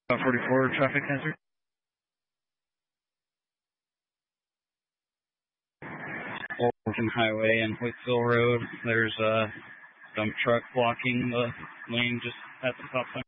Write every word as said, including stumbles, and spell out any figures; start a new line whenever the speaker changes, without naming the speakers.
forty-four traffic hazard. Oregon Highway and Whitesville Road. There's a dump truck blocking the lane just at the stop sign.